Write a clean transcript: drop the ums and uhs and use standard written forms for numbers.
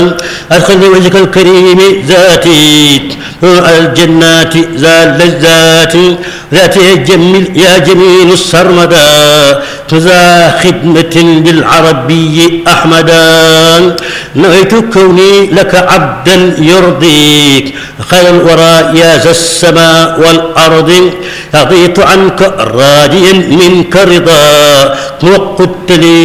أدخل بوجهك الكريم ذاتي الجنات ذا اللذات ذاتي الجميل يا جميل السرمدا ذا خدمة للعربي أحمدا نويت كوني لك عبدا يرضيك خير الورى يا ذا السماء والأرض رضيت عنك راضيا منك رضا وقدت لي